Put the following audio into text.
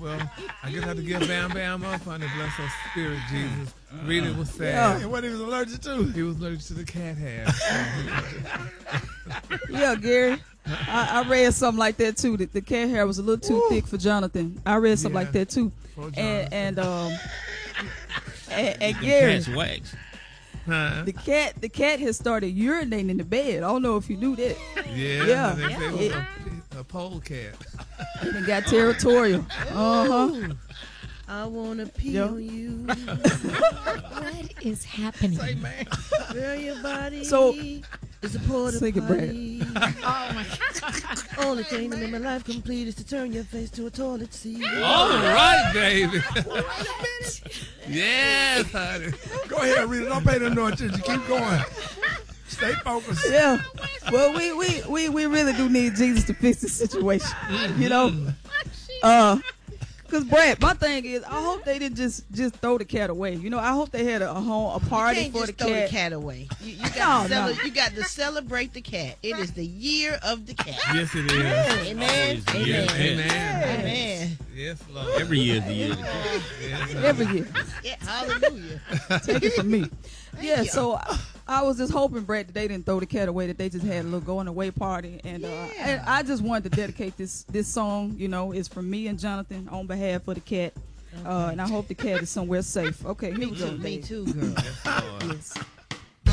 Well, I guess I have to give Bam Bam up on the bless her spirit, Jesus. Really was sad. Yeah. And what he was allergic to? He was allergic to the cat hair. Yeah, Gary. I read something like that too. That the cat hair was a little too thick for Jonathan. I read something like that too. And Gary, Cat's wax. the cat has started urinating in the bed. I don't know if you knew that. Yeah. They say it was a pole cat. And it got territorial. I wanna pee on you. What is happening? Say, man. Girl, your body So- is a porta Sing it, Brad. potty. Only thing that made my life complete is to turn your face to a toilet seat. All right, baby. Yes, honey. Go ahead, Rita. Don't pay no attention. Keep going. Stay focused. Yeah. Well, we really do need Jesus to fix this situation. You know? Because Brad, my thing is, I hope they didn't just throw the cat away. You know, I hope they had a party You can't for just the throw cat. the cat away. You No. you got to celebrate the cat. It is the year of the cat. Yes, it is. Amen. Always the year of the cat. Amen. Amen. Yes, Lord. Every year is the year of the cat. Yes, Every year. Yeah, hallelujah. Take it from me. Yeah, you. so I was just hoping, Brad, that they didn't throw the cat away, that they just had a little going away party. And I just wanted to dedicate this song, you know, it's from me and Jonathan on behalf of the cat. And I hope the cat is somewhere safe. Okay, here we go. Me too, girl. Lord. Yes.